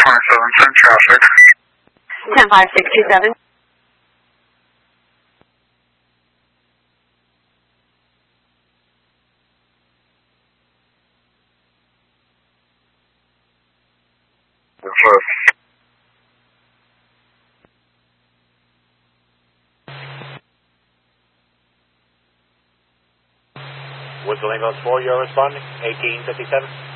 27, traffic. 10-5-627. What's the Lagos 4 you're responding? 1857?